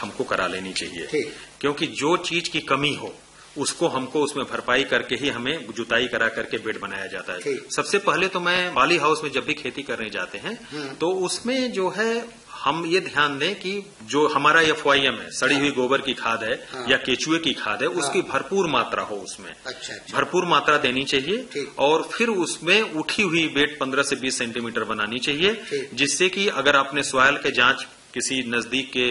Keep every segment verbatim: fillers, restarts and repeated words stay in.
हमको करा लेनी चाहिए, क्योंकि जो चीज की कमी हो उसको हमको उसमें भरपाई करके ही हमें जुताई करा करके बेड बनाया जाता है। सबसे पहले तो मैं पॉली हाउस में जब भी खेती करने जाते हैं तो उसमें जो है हम ये ध्यान दें कि जो हमारा एफ वाई एम है, सड़ी हुई गोबर की खाद है या केचुए की खाद है, उसकी भरपूर मात्रा हो उसमें। अच्छा, अच्छा। भरपूर मात्रा देनी चाहिए और फिर उसमें उठी हुई बेड पंद्रह से बीस सेंटीमीटर बनानी चाहिए, जिससे कि अगर आपने सॉयल के जांच किसी नजदीक के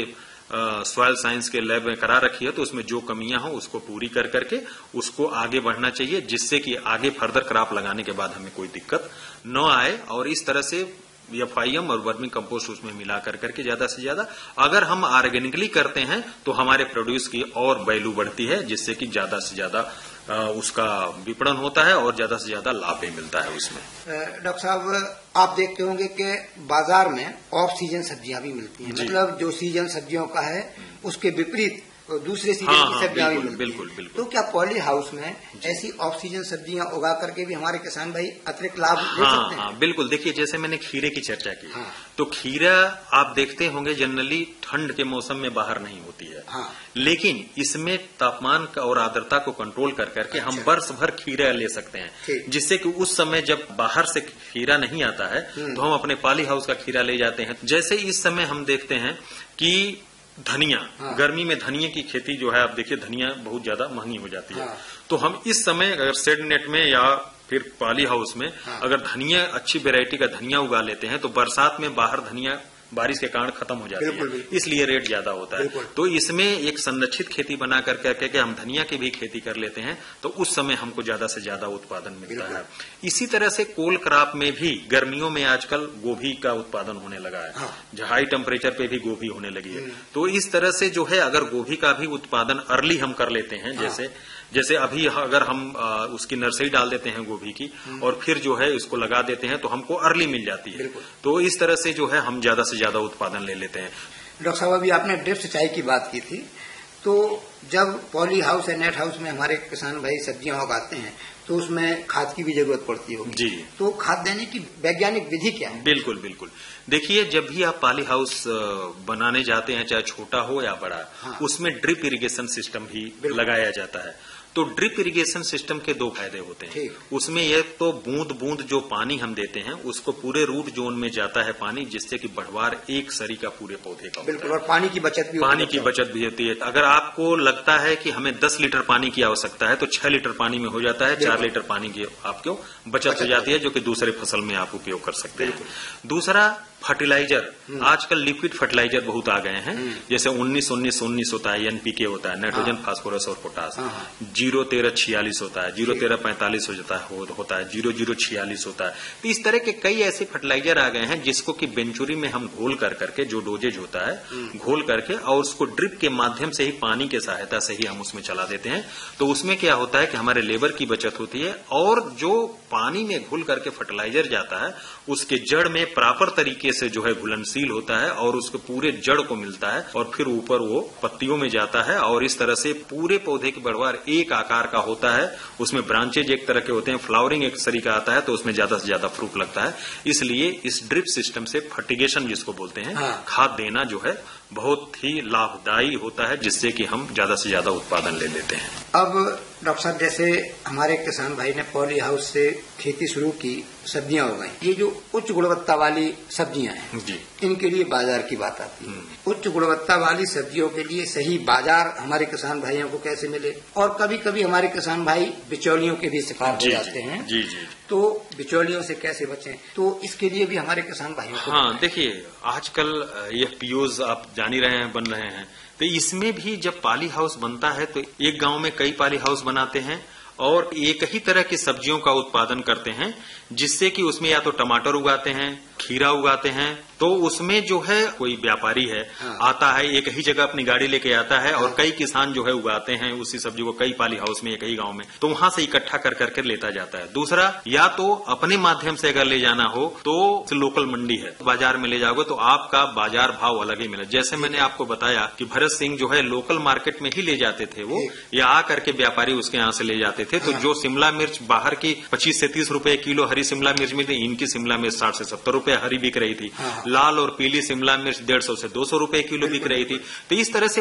सॉयल साइंस के लैब में करा रखी है तो उसमें जो कमियां हो उसको पूरी कर करके उसको आगे बढ़ना चाहिए, जिससे कि आगे फर्दर क्रॉप लगाने के बाद हमें कोई दिक्कत न आए। और इस तरह से एफ आई एम और वर्मी कंपोस्ट उसमें मिला कर करके ज्यादा से ज्यादा अगर हम ऑर्गेनिकली करते हैं तो हमारे प्रोड्यूस की और वैल्यू बढ़ती है, जिससे कि ज्यादा से ज्यादा उसका विपणन होता है और ज्यादा से ज्यादा लाभ भी मिलता है उसमें। डॉक्टर साहब, आप देखते होंगे कि बाजार में ऑफ सीजन सब्जियां भी मिलती हैं, मतलब जो सीजन सब्जियों का है उसके विपरीत दूसरे सीजन हाँ, की सब्जियां भी मिलती हैं। बिल्कुल बिल्कुल। तो क्या पॉली हाउस में ऐसी ऑफ सीजन सब्जियां उगा करके भी हमारे किसान भाई अतिरिक्त लाभ ले हाँ, सकते हैं? हाँ, बिल्कुल। देखिए, जैसे मैंने खीरे की चर्चा की, हाँ। तो खीरा आप देखते होंगे जनरली ठंड के मौसम में बाहर नहीं होती है, हाँ। लेकिन इसमें तापमान और आर्द्रता को कंट्रोल कर करके अच्छा। हम वर्ष भर खीरा ले सकते हैं, जिससे कि उस समय जब बाहर से खीरा नहीं आता है तो हम अपने पॉली हाउस का खीरा ले जाते हैं। जैसे इस समय हम देखते हैं कि धनिया, हाँ। गर्मी में धनिया की खेती जो है, आप देखिए धनिया बहुत ज्यादा महंगी हो जाती है, हाँ। तो हम इस समय अगर शेड नेट में या फिर पॉली हाउस में हाँ। अगर धनिया अच्छी वैरायटी का धनिया उगा लेते हैं तो बरसात में बाहर धनिया बारिश के कारण खत्म हो जाती है, इसलिए रेट ज्यादा होता है। तो इसमें एक संरक्षित खेती बना कर करके हम धनिया की भी खेती कर लेते हैं तो उस समय हमको ज्यादा से ज्यादा उत्पादन मिलता है। इसी तरह से कोल क्रॉप में भी गर्मियों में आजकल गोभी का उत्पादन होने लगा है, हाँ। हाई टेम्परेचर पे भी गोभी होने लगी है। तो इस तरह से जो है अगर गोभी का भी उत्पादन अर्ली हम कर लेते हैं, जैसे जैसे अभी अगर हम आ, उसकी नर्सरी डाल देते हैं गोभी की और फिर जो है इसको लगा देते हैं तो हमको अर्ली मिल जाती है। तो इस तरह से जो है हम ज्यादा से ज्यादा उत्पादन ले लेते हैं। डॉक्टर साहब, अभी आपने ड्रिप सिंचाई की बात की थी, तो जब पॉली हाउस या नेट हाउस में हमारे किसान भाई सब्जियां उगाते हैं तो उसमें खाद की भी जरूरत पड़ती होगी जी। तो खाद देने की वैज्ञानिक विधि क्या है? बिल्कुल बिल्कुल। देखिए, जब भी आप पॉली हाउस बनाने जाते हैं, चाहे छोटा हो या बड़ा, हाँ। उसमें ड्रिप इरिगेशन सिस्टम भी लगाया जाता है। तो ड्रिप इरिगेशन सिस्टम के दो फायदे होते हैं। उसमें ये तो बूंद बूंद जो पानी हम देते हैं उसको पूरे रूट जोन में जाता है पानी, जिससे कि बढ़वार एक सरी का पूरे पौधे का बिल्कुल, और पानी की बचत भी पानी की बचत भी होती है। अगर आपको लगता है कि हमें दस लीटर पानी की आवश्यकता है तो छह लीटर पानी में हो जाता है, चार लीटर पानी की आपको बचत हो जाती है, जो कि दूसरे फसल में आप उपयोग कर सकते हैं। दूसरा, फर्टिलाइजर, आजकल लिक्विड फर्टिलाइजर बहुत आ गए हैं, जैसे उन्नीस उन्नीस उन्नीस होता है, एनपीके होता है, नाइट्रोजन, फास्फोरस और पोटास, जीरो तेरह छियालीस होता है, जीरो तेरह पैंतालीस हो जाता है होता है जीरो जीरो छियालीस होता है। तो इस तरह के कई ऐसे फर्टिलाइजर आ गए हैं जिसको कि बेंचुरी में हम घोल कर करके, जो डोजेज होता है घोल करके और उसको ड्रिप के माध्यम से ही पानी के सहायता से ही हम उसमें चला देते हैं। तो उसमें क्या होता है कि हमारे लेबर की बचत होती है और जो पानी में घुल करके फर्टिलाइजर जाता है उसके जड़ में प्रॉपर तरीके से जो है घुलनशील होता है और उसके पूरे जड़ को मिलता है और फिर ऊपर वो पत्तियों में जाता है और इस तरह से पूरे पौधे की बढ़वार एक आकार का होता है। उसमें ब्रांचेज एक तरह के होते हैं, फ्लावरिंग एक सरी का आता है, तो उसमें ज्यादा से ज्यादा फ्रूट लगता है। इसलिए इस ड्रिप सिस्टम से फर्टिगेशन जिसको बोलते हैं, हाँ। खाद देना जो है बहुत ही लाभदायी होता है, जिससे कि हम ज्यादा से ज्यादा उत्पादन ले लेते हैं। अब डॉक्टर साहब, जैसे हमारे किसान भाई ने पॉली हाउस से खेती शुरू की, सब्जियां हो गई, ये जो उच्च गुणवत्ता वाली सब्जियां हैं जी, इनके लिए बाजार की बात आती है। उच्च गुणवत्ता वाली सब्जियों के लिए सही बाजार हमारे किसान भाइयों को कैसे मिले? और कभी कभी हमारे किसान भाई बिचौलियों के भी शिकार हो जाते हैं जी जी, तो बिचौलियों से कैसे बचें? तो इसके लिए भी हमारे किसान भाइयों को हाँ, देखिए आजकल ये पीओज आप जान ही रहे हैं, बन रहे हैं, तो इसमें भी जब पॉली हाउस बनता है तो एक गांव में कई पॉली हाउस बनाते हैं और एक ही तरह की सब्जियों का उत्पादन करते हैं, जिससे कि उसमें या तो टमाटर उगाते हैं, खीरा उगाते हैं, तो उसमें जो है कोई व्यापारी है, हाँ। आता है, एक ही जगह अपनी गाड़ी लेके आता है, हाँ। और कई किसान जो है उगाते हैं उसी सब्जी को कई पॉली हाउस में एक ही गांव में, तो वहां से इकट्ठा कर करके लेता जाता है। दूसरा, या तो अपने माध्यम से अगर ले जाना हो तो लोकल मंडी है, बाजार में ले जाओगे तो आपका बाजार भाव अलग ही मिले। जैसे मैंने आपको बताया कि भरत सिंह जो है लोकल मार्केट में ही ले जाते थे वो, या आ करके व्यापारी उसके यहाँ से ले जाते थे। तो हाँ। जो शिमला मिर्च बाहर की पच्चीस से तीस रुपए किलो हरी शिमला मिर्च में थी, इनकी शिमला मिर्च साठ से सत्तर रुपए हरी बिक रही थी। हाँ। लाल और पीली शिमला मिर्च डेढ़ सौ से दो सौ रुपए किलो बिक रही थी। तो इस तरह से